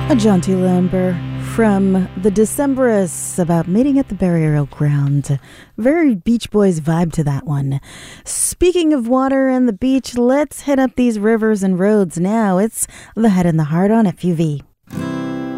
A jaunty lumber from the Decemberists about meeting at the burial ground. Very Beach Boys vibe to that one. Speaking of water and the beach, let's hit up these rivers and roads now. It's the Head and the Heart on FUV.